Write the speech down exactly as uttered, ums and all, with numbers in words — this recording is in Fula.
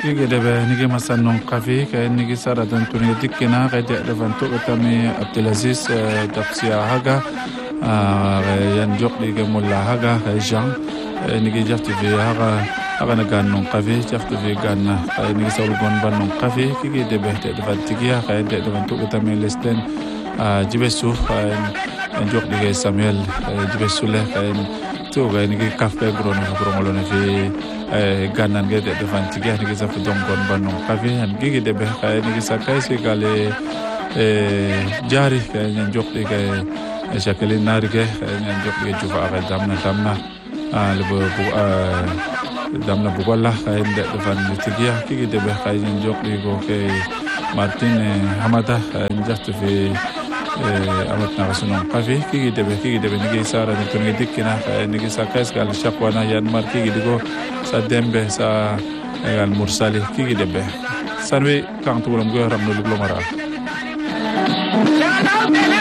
kige debe nige masannon qafi ka nige sara don tuni dikkina ga de devanto utami Abdelaziz daqsiya haga yan joqli ge mulla haga jan nige jafti fi haga haga na gannon qafi jafti fi ganna nige sawul gon bannon qafi kige debe de devantigiya ga de devanto utami lesten jibesu joqli ge Samuel jibesu le to ga nige kafbe grono grono ne fi ganan ge de devantigiya nige zafu don gon bannon qafi an gige debe ga nige sakai se gale jari ga nyan joqli ge Jacqueline Narge nyan joqli jufa ga damna damna lebo damna bugola ga de devantigiya kige debe ga nyan joqli go ke Martin Hamada njaftu fi amat na sunong qafi kigi debe kigi debe nigi sara ni tungi dikkina nigi sakas gal shaqwana yan mar kigi digo sa dembe sa gal mursali kigi debe sanwe kan tulam go ramno luglo mara